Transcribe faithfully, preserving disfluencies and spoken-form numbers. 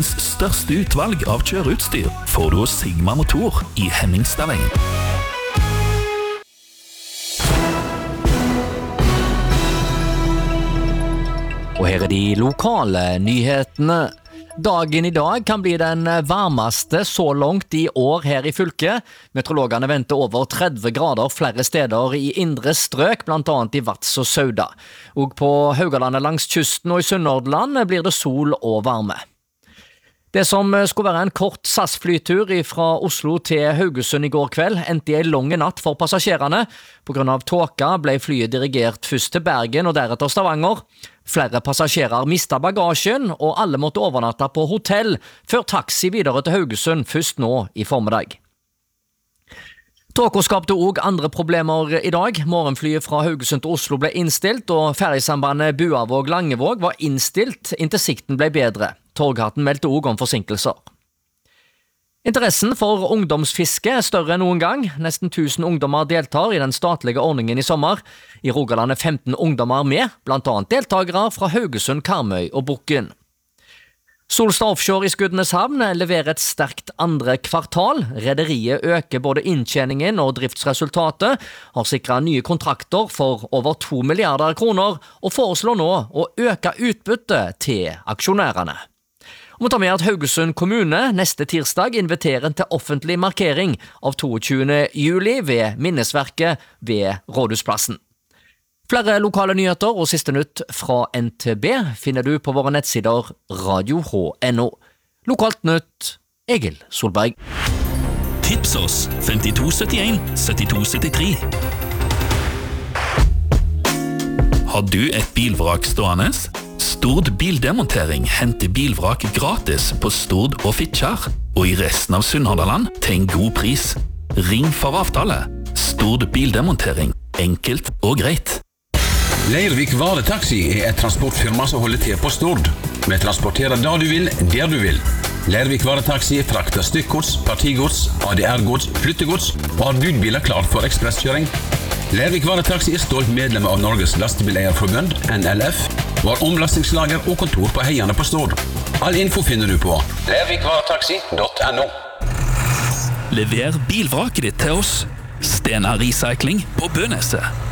Verdens største utvalg av kjøreutstyr får du hos Sigma Motor i Hemmingstadveien. Og her er de lokale nyhetene. Dagen i dag kan bli den varmeste så langt i år her i fylket. Meteorologene venter over tretti grader flere steder i indre strøk, blant annet i Vats og Sauda. Og på Haugalandet langs kysten og i Sunnhordland blir det sol og varme. Det som skulle være en kort S A S-flytur fra Oslo til Haugesund i går kveld, endte i en lang natt for passasjerene. På grunn av tåka ble flyet dirigert først til Bergen og deretter Stavanger. Flere passasjerer mistet bagasjen, og alle måtte overnatte på hotell, før taxi videre til Haugesund først nå i formiddag. Tåka skapte også andre problemer i dag. Morgenflyet fra Haugesund til Oslo ble innstilt, og ferjesambandet Buavåg-Langevåg var innstilt inntil sikten ble bedre. Torghatten meldte også om forsinkelser. Interessen for ungdomsfiske er større enn noen gang. Nesten tusen ungdommer deltar i den statlige ordningen i sommer. I Rogaland er femten ungdommer med, blant annet deltagere fra Haugesund, Karmøy og Bukken. Solstad Offshore i Skudeneshavn leverer et sterkt andre kvartal. Rederiet øker både inntjeningen og driftsresultatet, har sikret nye kontrakter for over to milliarder kroner og foreslår nå å øke utbyttet til aksjonærene. Og må ta med at Haugesund kommune neste tirsdag inviterer til offentlig markering av toogtyvende juli ved minnesverket ved Rådhusplassen. Flere lokale nyheter og siste nytt fra N T B finner du på våre nettsider radio h punktum n o. Lokalt nytt, Egil Solberg. Tips oss femtito syttien syttito syttitre. Har du et bilvrak stående? Stord Bildemontering henter bilvrak gratis på Stord og Fitjar, og i resten av Sunnhordland til en god pris. Ring for avtale. Stord Bildemontering. Enkelt og greit. Leirvik Varetaxi er et transportfirma som holder til på Stord. Vi transporterer da du vil, der du vil. Leirvik Varetaxi frakter stykkgods, partigods, A D R-gods, flyttegods og har budbiler klar for ekspresskjøring. Leirvik Varetaxi er stolt medlem av Norges Lastebileierforbund, N L F, og har omlastingslager og kontor på Heiane på Stord. All info finner du på leirvik varetaxi punktum no. Lever bilvraket ditt til oss. Stena Recycling på Bøneset.